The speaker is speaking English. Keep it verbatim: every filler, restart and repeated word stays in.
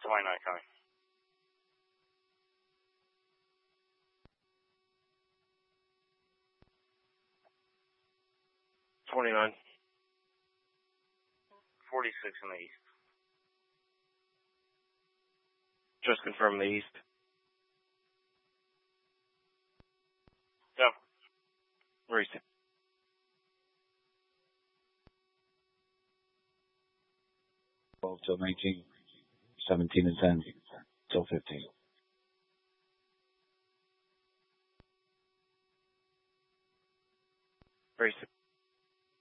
twenty-nine coming. twenty-nine. forty-six in the east. Just confirm the east. Go. Where is it? twelve till nineteen, seventeen and ten till fifteen. Where is it?